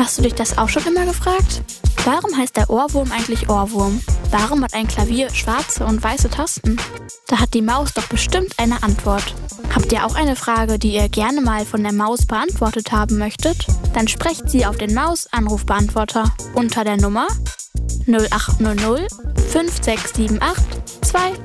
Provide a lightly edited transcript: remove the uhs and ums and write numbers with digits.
Hast du dich das auch schon immer gefragt? Warum heißt der Ohrwurm eigentlich Ohrwurm? Warum hat ein Klavier schwarze und weiße Tasten? Da hat die Maus doch bestimmt eine Antwort. Habt ihr auch eine Frage, die ihr gerne mal von der Maus beantwortet haben möchtet? Dann sprecht sie auf den Maus-Anrufbeantworter unter der Nummer 0800 5678